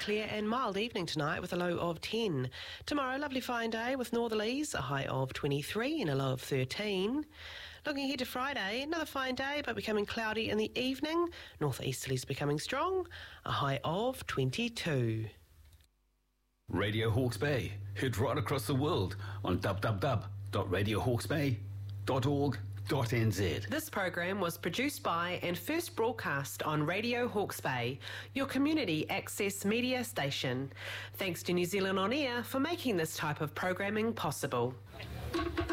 clear and mild evening tonight with a low of 10. Tomorrow, lovely fine day with northerlies, a high of 23 and a low of 13. Looking ahead to Friday, another fine day but becoming cloudy in the evening. Northeasterlies becoming strong, a high of 22. Radio Hawke's Bay, heard right across the world on www.radiohawkesbay.org.nz. This program was produced by and first broadcast on Radio Hawke's Bay, your community access media station. Thanks to New Zealand On Air for making this type of programming possible.